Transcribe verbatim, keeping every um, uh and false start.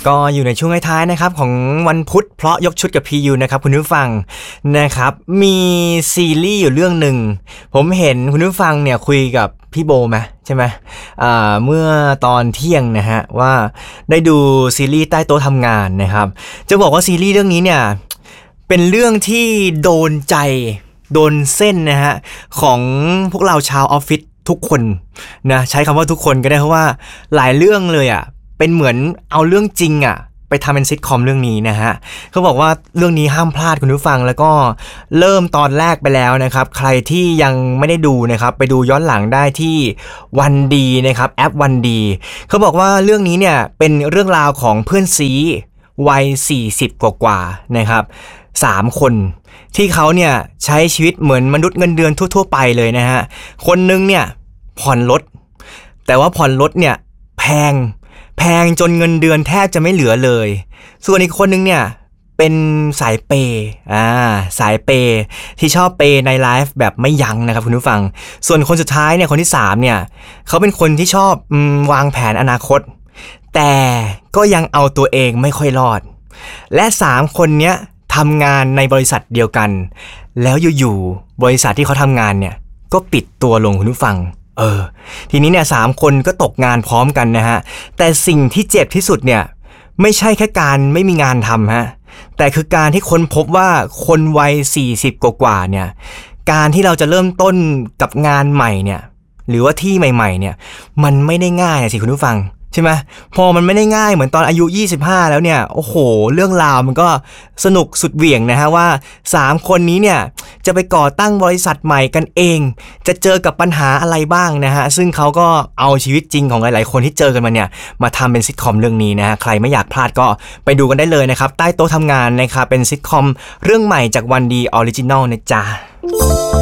ก็อยู่ในช่วงท้ายๆนะครับของวันพุธเพราะยกชุดกับ พี ยู นะครับคุณผู้ฟังนะครับมีซีรีส์อยู่เรื่องหนึ่งผมเห็นคุณผู้ฟังเนี่ยคุยกับพี่โบไหมใช่ไหมอ่าเมื่อตอนเที่ยงนะฮะว่าได้ดูซีรีส์ใต้โต๊ะทำงานนะครับจะบอกว่าซีรีส์เรื่องนี้เนี่ยเป็นเรื่องที่โดนใจโดนเส้นนะฮะของพวกเราชาวออฟฟิศทุกคนนะใช้คำว่าทุกคนก็ได้เพราะว่าหลายเรื่องเลยอ่ะเป็นเหมือนเอาเรื่องจริงอ่ะไปทำเป็นซิทคอมเรื่องนี้นะฮะเขาบอกว่าเรื่องนี้ห้ามพลาดคุณผู้ฟังแล้วก็เริ่มตอนแรกไปแล้วนะครับใครที่ยังไม่ได้ดูนะครับไปดูย้อนหลังได้ที่วันดีนะครับแอปวันดีเขาบอกว่าเรื่องนี้เนี่ยเป็นเรื่องราวของเพื่อนซีวัยสี่สิบกว่าๆนะครับสามคนที่เขาเนี่ยใช้ชีวิตเหมือนมนุษย์เงินเดือนทั่วๆไปเลยนะฮะคนนึงเนี่ยผ่อนรถแต่ว่าผ่อนรถเนี่ยแพงแพงจนเงินเดือนแทบจะไม่เหลือเลยส่วนอีกคนนึงเนี่ยเป็นสายเปย์อ่าสายเปย์ที่ชอบเปย์ในไลฟ์แบบไม่ยั้งนะครับคุณผู้ฟังส่วนคนสุดท้ายเนี่ยคนที่สามเนี่ยเขาเป็นคนที่ชอบอืมวางแผนอนาคตแต่ก็ยังเอาตัวเองไม่ค่อยรอดและสามคนเนี้ยทำงานในบริษัทเดียวกันแล้วอยู่ๆบริษัทที่เขาทำงานเนี่ยก็ปิดตัวลงคุณผู้ฟังเออทีนี้เนี่ยสามคนก็ตกงานพร้อมกันนะฮะแต่สิ่งที่เจ็บที่สุดเนี่ยไม่ใช่แค่การไม่มีงานทำฮะแต่คือการที่ค้นพบว่าคนวัยสี่สิบกว่าๆเนี่ยการที่เราจะเริ่มต้นกับงานใหม่เนี่ยหรือว่าที่ใหม่ๆเนี่ยมันไม่ได้ง่ายสิคุณผู้ฟังใช่ไหมพอมันไม่ได้ง่ายเหมือนตอนอายุยี่สิบห้าแล้วเนี่ยโอ้โหเรื่องราวมันก็สนุกสุดเหวี่ยงนะฮะว่าสามคนนี้เนี่ยจะไปก่อตั้งบริษัทใหม่กันเองจะเจอกับปัญหาอะไรบ้างนะฮะซึ่งเขาก็เอาชีวิตจริงของหลายๆคนที่เจอกันมาเนี่ยมาทำเป็นซิทคอมเรื่องนี้นะฮะใครไม่อยากพลาดก็ไปดูกันได้เลยนะครับใต้โต๊ะทำงานนะครับเป็นซิทคอมเรื่องใหม่จากวันดีออริจินอลนะจ๊ะ